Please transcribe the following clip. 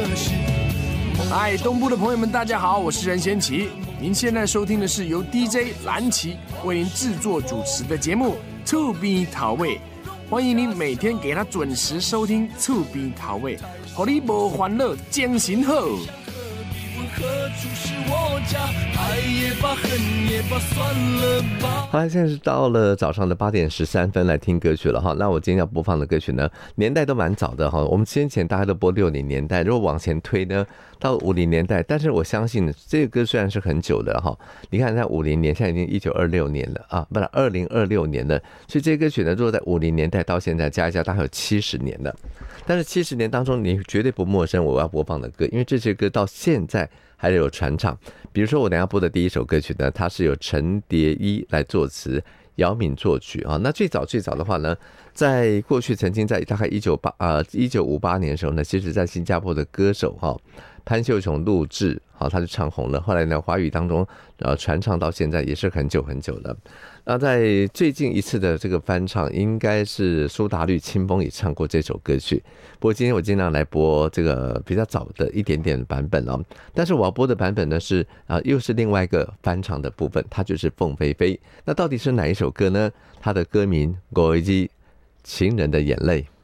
嗨，东部的朋友们，大家好，我是任贤齐。您现在收听的是由 DJ 蓝奇为您制作主持的节目《厝边头尾》，欢迎您每天给他准时收听《厝边头尾》，让你无烦恼，精神好。 好，现在是到了早上的8点13分来听歌曲了哈。那我今天要播放的歌曲呢，年代都蛮早的哈。我们先前大家都播60年代，如果往前推呢，到50年代。但是我相信这个歌虽然是很久的哈，你看在50年，现在已经1926年了啊，不是2026年了。所以这个歌曲呢，如果在50年代到现在加一加，大概有70年了。但是70年当中，你绝对不陌生我要播放的歌，因为这些歌到现在还有传唱。比如说我等一下播的第一首歌曲呢，它是由陈蝶衣来作词，姚敏作曲啊。那最早的话呢，在过去曾经在大概1958年的时候呢，其实在新加坡的歌手潘秀琼录制，他就唱红了。后来呢，华语当中传唱到现在也是很久很久了。那在最近一次的这个翻唱，应该是苏打绿、清风也唱过这首歌曲。不过今天我尽量来播这个比较早的一点点的版本哦。但是我要播的版本呢是又是另外一个翻唱的部分，它就是凤飞飞。那到底是哪一首歌呢？它的歌名《我以及情人的眼泪》。